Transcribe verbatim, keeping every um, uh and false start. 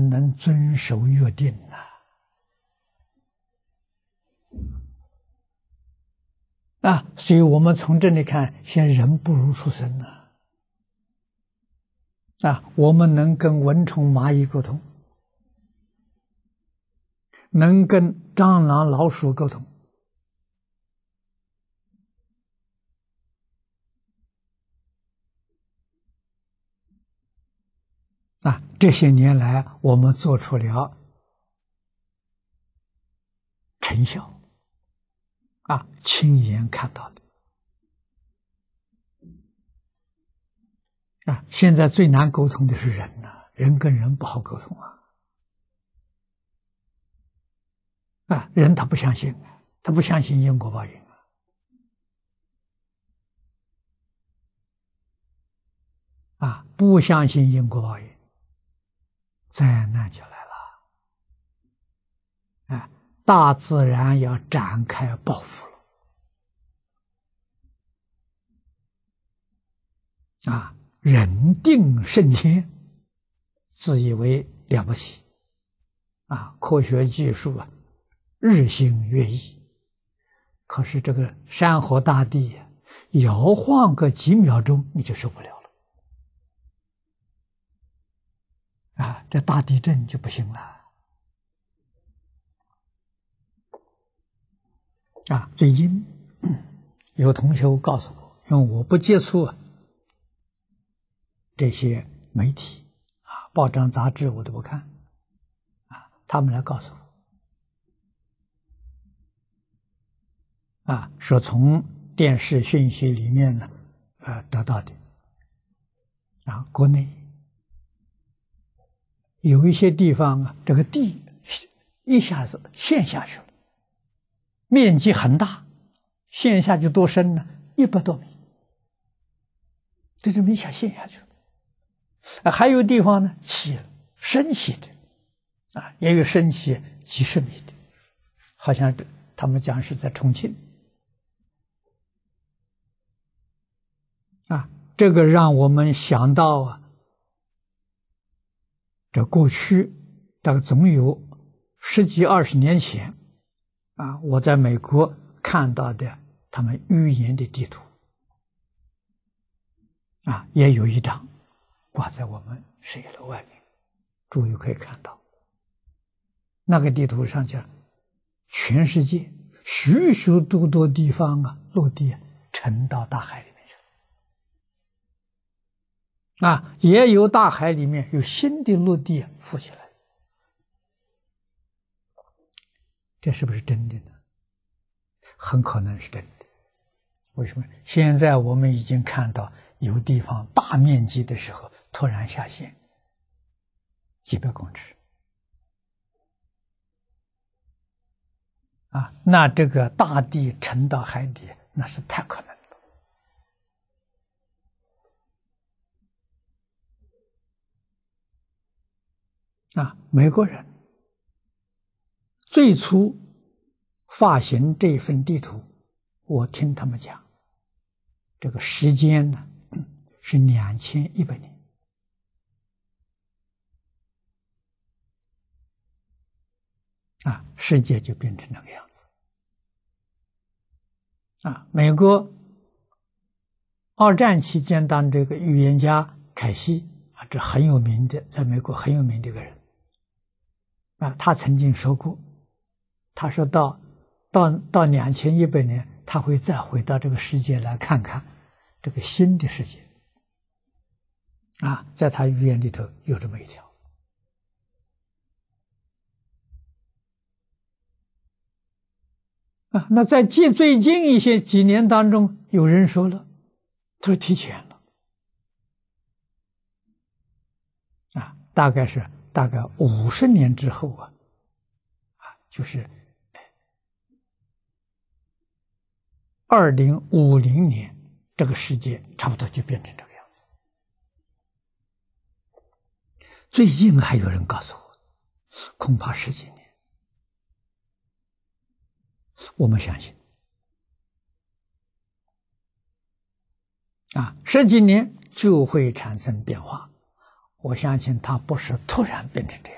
们能遵守约定呐？啊，所以我们从这里看，现在人不如畜生呐！啊，我们能跟蚊虫、蚂蚁沟通，能跟蟑螂、老鼠沟通。啊，这些年来我们做出了成效，啊，亲眼看到的。啊，现在最难沟通的是人呐、啊，人跟人不好沟通啊。啊，人他不相信，他不相信因果报应啊。啊，不相信因果报应，灾难就来了。啊，大自然要展开报复了。啊，人定胜天，自以为了不起。啊，科学技术啊，日新月异。可是这个山河大地呀、啊，摇晃个几秒钟，你就受不了了。啊，这大地震就不行了。啊，最近、嗯、有同学告诉我，因为我不接触啊这些媒体啊，报章杂志我都不看啊，他们来告诉我啊，说从电视讯息里面呢，呃得到的啊，国内有一些地方啊，这个地一下子陷下去了，面积很大，陷下去多深呢？一百多米，这就一下陷下去了。啊，还有地方呢，起了升起的，啊，也有升起几十米的，好像他们讲是在重庆。啊，这个让我们想到啊，这过去大概总有十几二十年前，啊，我在美国看到的他们预言的地图，啊，也有一张挂在我们摄影楼外面，诸位可以看到，那个地图上讲，全世界许许多多地方啊，陆地啊沉到大海里面去了，啊，也有大海里面有新的陆地浮起来，这是不是真的呢？很可能是真的。为什么？现在我们已经看到有地方大面积的时候突然下陷几百公尺，啊，那这个大地沉到海底，那是太可能了。啊，美国人最初发行这份地图，我听他们讲，这个时间呢是两千一百年。啊，世界就变成那个样子。啊，美国二战期间当这个预言家凯西啊，这很有名的，在美国很有名的一个人。啊，他曾经说过，他说到到到两千一百年，他会再回到这个世界来看看这个新的世界。啊，在他预言里头有这么一条。啊，那在近最近一些几年当中，有人说了，他说提前了，啊，大概是大概五十年之后啊，啊，就是二零五零年，这个世界差不多就变成这个样子。最近还有人告诉我，恐怕十几年。我们相信啊，十几年就会产生变化。我相信它不是突然变成这样。